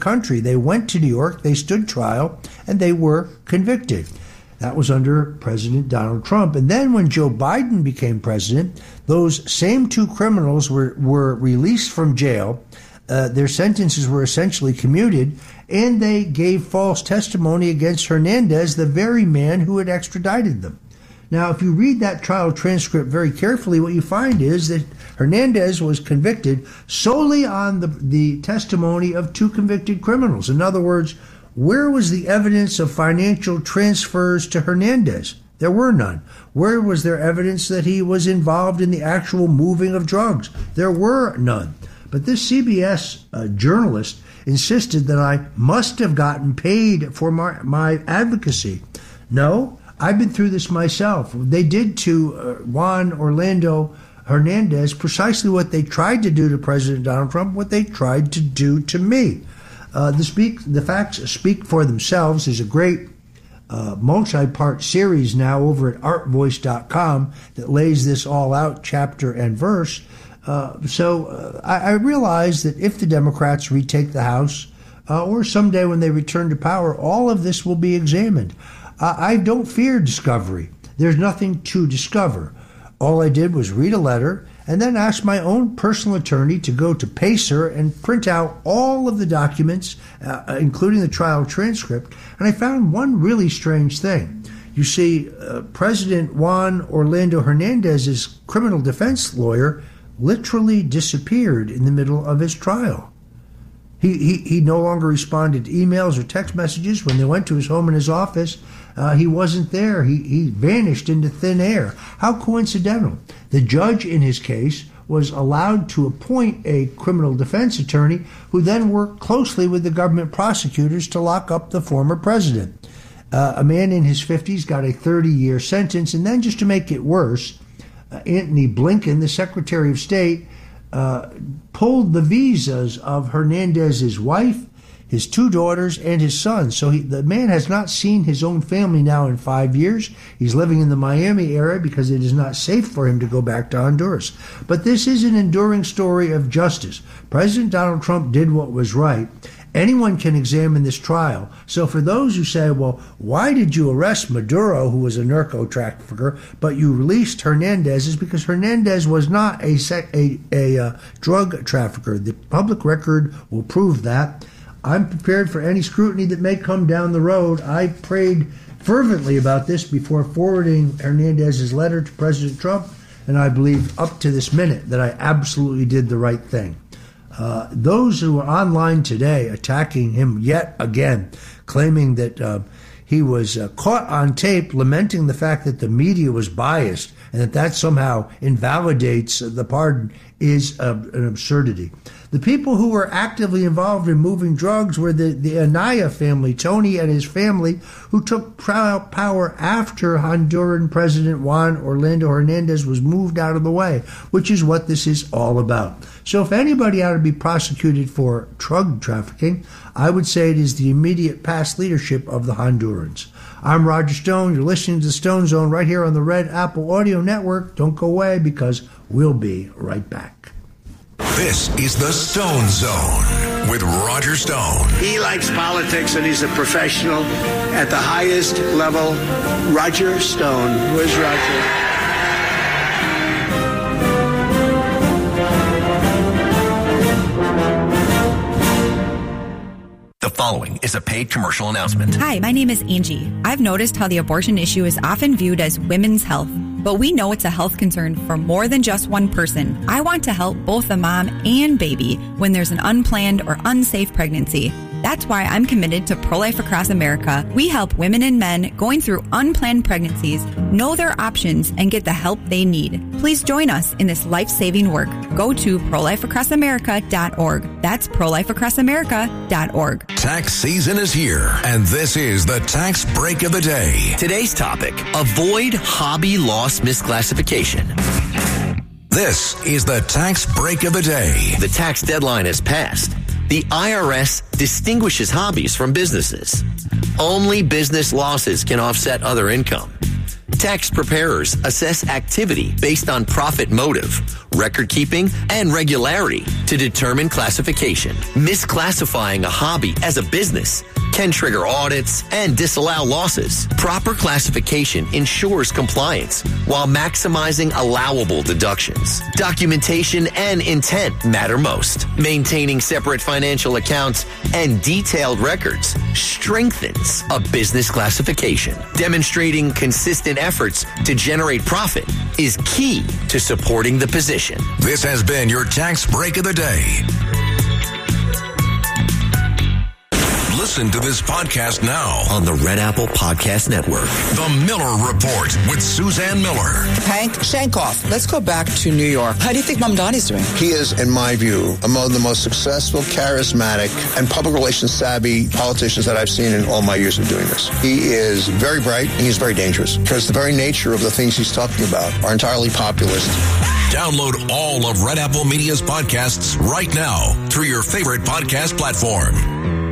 country. They went to New York, they stood trial, and they were convicted. That was under President Donald Trump. And then when Joe Biden became president, those same two criminals were released from jail. Their sentences were essentially commuted, and they gave false testimony against Hernandez, the very man who had extradited them. Now, if you read that trial transcript very carefully, what you find is that Hernandez was convicted solely on the testimony of two convicted criminals. In other words, where was the evidence of financial transfers to Hernandez? There were none. Where was there evidence that he was involved in the actual moving of drugs? There were none. But this CBS journalist insisted that I must have gotten paid for my advocacy. No, I've been through this myself. They did to Juan Orlando Hernandez precisely what they tried to do to President Donald Trump, what they tried to do to me. The facts speak for themselves. There's a great multi-part series now over at artvoice.com that lays this all out, chapter and verse. So I realize that if the Democrats retake the House, or someday when they return to power, all of this will be examined. I don't fear discovery. There's nothing to discover. All I did was read a letter and then ask my own personal attorney to go to Pacer and print out all of the documents, including the trial transcript. And I found one really strange thing. You see, President Juan Orlando Hernandez's criminal defense lawyer literally disappeared in the middle of his trial. He no longer responded to emails or text messages. When they went to his home and his office, he wasn't there. He vanished into thin air. How coincidental. The judge in his case was allowed to appoint a criminal defense attorney who then worked closely with the government prosecutors to lock up the former president. A man in his 50s got a 30-year sentence, and then just to make it worse, Antony Blinken, the Secretary of State, pulled the visas of Hernandez's wife, his two daughters, and his son. So the man has not seen his own family now in 5 years. He's living in the Miami area because it is not safe for him to go back to Honduras. But this is an enduring story of justice. President Donald Trump did what was right. Anyone can examine this trial. So for those who say, well, why did you arrest Maduro, who was a narco trafficker, but you released Hernandez, is because Hernandez was not a drug trafficker. The public record will prove that. I'm prepared for any scrutiny that may come down the road. I prayed fervently about this before forwarding Hernandez's letter to President Trump, and I believe up to this minute that I absolutely did the right thing. Those who are online today attacking him yet again, claiming that he was caught on tape lamenting the fact that the media was biased and that somehow invalidates the pardon, is an absurdity. The people who were actively involved in moving drugs were the Anaya family, Tony and his family, who took power after Honduran President Juan Orlando Hernandez was moved out of the way, which is what this is all about. So if anybody ought to be prosecuted for drug trafficking, I would say it is the immediate past leadership of the Hondurans. I'm Roger Stone. You're listening to the Stone Zone right here on the Red Apple Audio Network. Don't go away because we'll be right back. This is the Stone Zone with Roger Stone. He likes politics and he's a professional at the highest level. Roger Stone. Where's Roger? The following is a paid commercial announcement. Hi, my name is Angie. I've noticed how the abortion issue is often viewed as women's health, but we know it's a health concern for more than just one person. I want to help both the mom and baby when there's an unplanned or unsafe pregnancy. That's why I'm committed to Pro-Life Across America. We help women and men going through unplanned pregnancies know their options and get the help they need. Please join us in this life-saving work. Go to prolifeacrossamerica.org. That's prolifeacrossamerica.org. Tax season is here, and this is the Tax Break of the Day. Today's topic, avoid hobby loss misclassification. This is the Tax Break of the Day. The tax deadline has passed. The IRS distinguishes hobbies from businesses. Only business losses can offset other income. Tax preparers assess activity based on profit motive record keeping, and regularity to determine classification. Misclassifying a hobby as a business can trigger audits and disallow losses. Proper classification ensures compliance while maximizing allowable deductions. Documentation and intent matter most. Maintaining separate financial accounts and detailed records strengthens a business classification. Demonstrating consistent efforts to generate profit is key to supporting the position. This has been your tax break of the day. Listen to this podcast now On the Red Apple Podcast Network. The Miller Report with Suzanne Miller. Hank Shankoff, let's go back to New York. How do you think Mamdani's doing? He is, in my view, among the most successful, charismatic, and public relations savvy politicians that I've seen in all my years of doing this. He is very bright and he's very dangerous because the very nature of the things he's talking about are entirely populist. Download all of Red Apple Media's podcasts right now through your favorite podcast platform.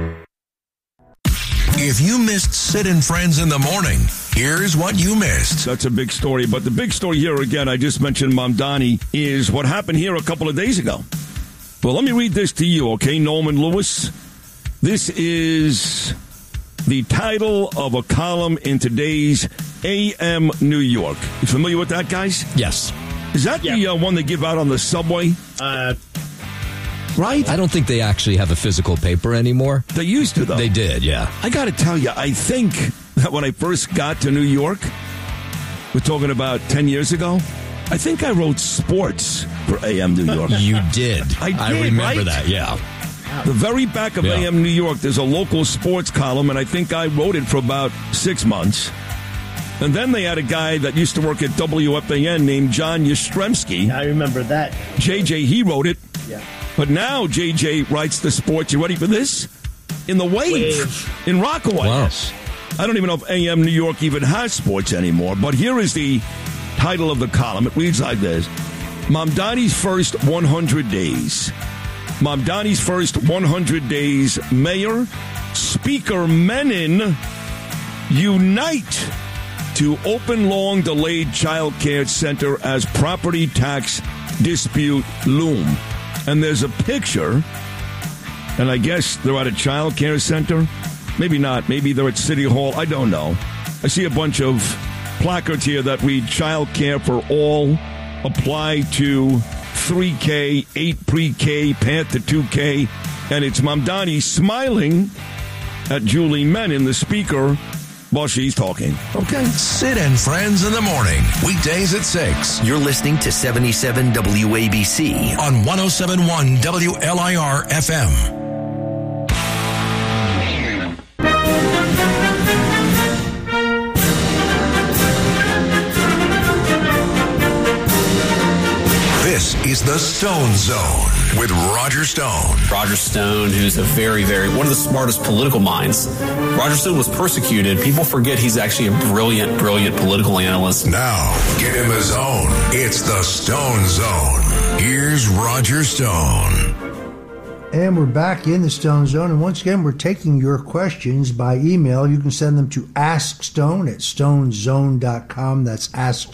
If you missed Sid and Friends in the morning, here's what you missed. That's a big story. But the big story here, again, I just mentioned Mamdani, is what happened here a couple of days ago. Well, let me read this to you, okay, Norman Lewis? This is the title of a column in today's AM New York. You familiar with that, guys? Yes. Is that the one they give out on the subway? Right? I don't think they actually have a physical paper anymore. They used to, though. They did, yeah. I got to tell you, I think that when I first got to New York, we're talking about 10 years ago, I think I wrote sports for AM New York. You did. I remember that, yeah. The very back of AM New York, there's a local sports column, and I think I wrote it for about 6 months. And then they had a guy that used to work at WFAN named John Yastrzemski. I remember that. JJ, he wrote it. Yeah. But now JJ writes the sports. You ready for this? In the Wave. In Rockaway. Wow. I don't even know if AM New York even has sports anymore. But here is the title of the column. It reads like this. Mamdani's first 100 days. Mamdani's first 100 days. Mayor, Speaker Menon unite to open long-delayed child care center as property tax dispute loom. And there's a picture, and I guess they're at a child care center. Maybe not. Maybe they're at City Hall. I don't know. I see a bunch of placards here that read child care for all, apply to 3K, 8 pre-K, path to 2K. And it's Mamdani smiling at Julie Menon, the speaker, while she's talking. Okay. Sid and Friends in the morning, weekdays at 6. You're listening to 77 WABC On 107.1 WLIR FM. This is the Stone Zone with Roger Stone. Roger Stone, who's a very, one of the smartest political minds. Roger Stone was persecuted. People forget he's actually a brilliant political analyst. Now, get in the zone. It's the Stone Zone. Here's Roger Stone. And we're back in the Stone Zone. And once again, we're taking your questions by email. You can send them to askstone@stonezone.com. That's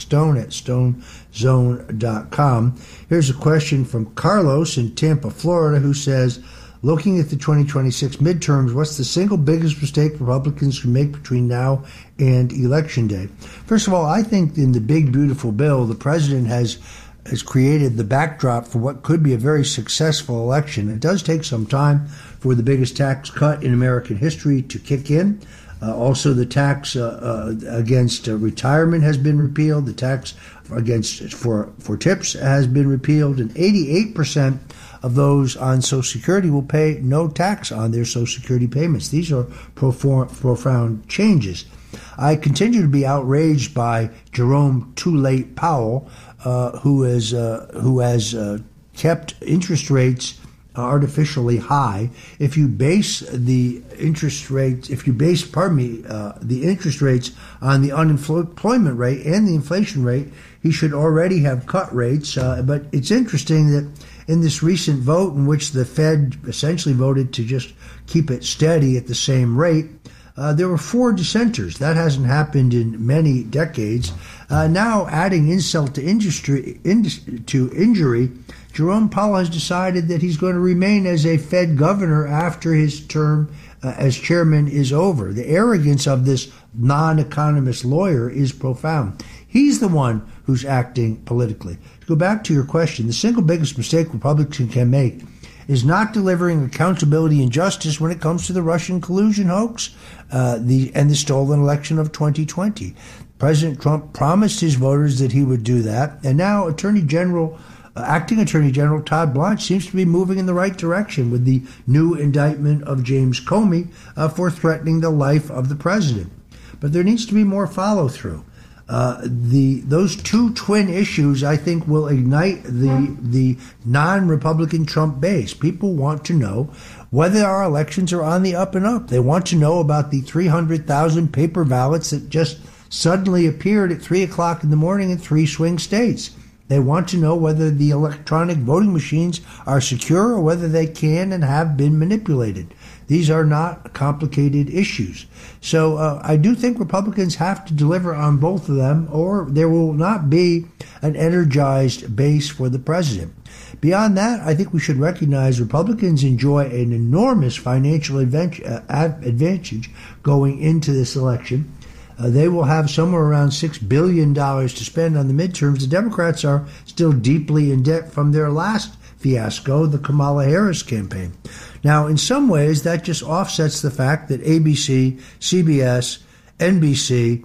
askstone@stonezone.com. Here's a question from Carlos in Tampa, Florida, who says, looking at the 2026 midterms, what's the single biggest mistake Republicans can make between now and Election Day? First of all, I think in the big, beautiful bill, the president has created the backdrop for what could be a very successful election. It does take some time for the biggest tax cut in American history to kick in. Also, the tax against retirement has been repealed. The tax for tips has been repealed, and 88% of those on Social Security will pay no tax on their Social Security payments. These are profound changes. I continue to be outraged by Jerome Too Late Powell, who has kept interest rates artificially high. If you base the interest rates, the interest rates on the unemployment rate and the inflation rate, he should already have cut rates. But it's interesting that in this recent vote in which the Fed essentially voted to just keep it steady at the same rate, there were 4 dissenters. That hasn't happened in many decades. Now, adding insult to injury, Jerome Powell has decided that he's going to remain as a Fed governor after his term as chairman is over. The arrogance of this non-economist lawyer is profound. He's the one who's acting politically. To go back to your question, the single biggest mistake Republicans can make is not delivering accountability and justice when it comes to the Russian collusion hoax and the stolen election of 2020. President Trump promised his voters that he would do that, and now Acting Attorney General Todd Blanche seems to be moving in the right direction with the new indictment of James Comey for threatening the life of the president. But there needs to be more follow-through. Those 2 twin issues, I think, will ignite the non-Republican Trump base. People want to know whether our elections are on the up and up. They want to know about the 300,000 paper ballots that just suddenly appeared at 3 o'clock in the morning in 3 swing states. They want to know whether the electronic voting machines are secure or whether they can and have been manipulated. These are not complicated issues. So I do think Republicans have to deliver on both of them, or there will not be an energized base for the president. Beyond that, I think we should recognize Republicans enjoy an enormous financial advantage going into this election. They will have somewhere around $6 billion to spend on the midterms. The Democrats are still deeply in debt from their last fiasco, the Kamala Harris campaign. Now, in some ways, that just offsets the fact that ABC, CBS, NBC,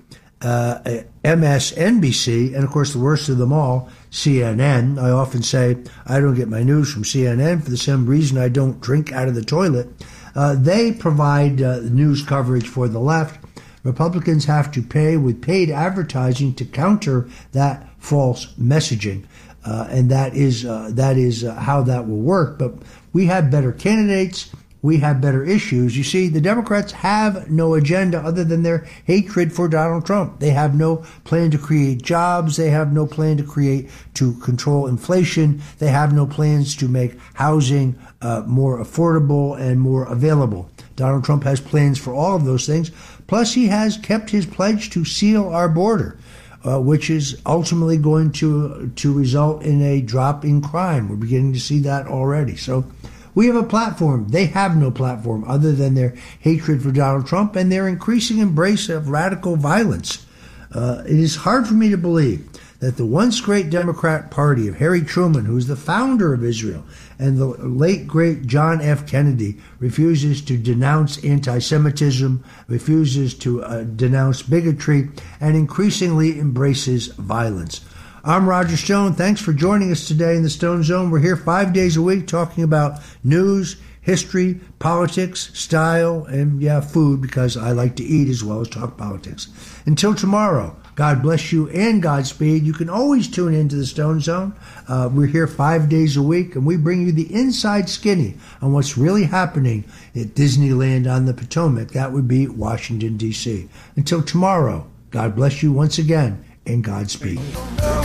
MSNBC, and of course the worst of them all, CNN. I often say I don't get my news from CNN for the same reason I don't drink out of the toilet. They provide news coverage for the left. Republicans have to pay with paid advertising to counter that false messaging, and that is how that will work. But we have better candidates. We have better issues. You see, the Democrats have no agenda other than their hatred for Donald Trump. They have no plan to create jobs. They have no plan to control inflation. They have no plans to make housing more affordable and more available. Donald Trump has plans for all of those things. Plus, he has kept his pledge to seal our border, which is ultimately going to result in a drop in crime. We're beginning to see that already. So we have a platform. They have no platform other than their hatred for Donald Trump and their increasing embrace of radical violence. It is hard for me to believe that the once great Democrat Party of Harry Truman, who is the founder of Israel, and the late great John F. Kennedy refuses to denounce anti-Semitism, refuses to denounce bigotry, and increasingly embraces violence. I'm Roger Stone. Thanks for joining us today in the Stone Zone. We're here 5 days a week talking about news, history, politics, style, and food, because I like to eat as well as talk politics. Until tomorrow, God bless you and Godspeed. You can always tune into the Stone Zone. We're here 5 days a week, and we bring you the inside skinny on what's really happening at Disneyland on the Potomac. That would be Washington, D.C. Until tomorrow, God bless you once again and Godspeed.